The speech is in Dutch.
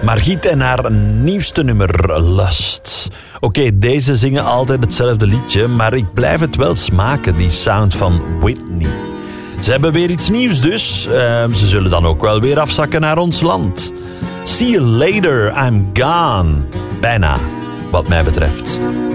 Margriet en haar nieuwste nummer, Lust. Oké, deze zingen altijd hetzelfde liedje, maar ik blijf het wel smaken, die sound van Whitney. Ze hebben weer iets nieuws dus. Ze zullen dan ook wel weer afzakken naar ons land. See you later, I'm gone. Bijna, wat mij betreft.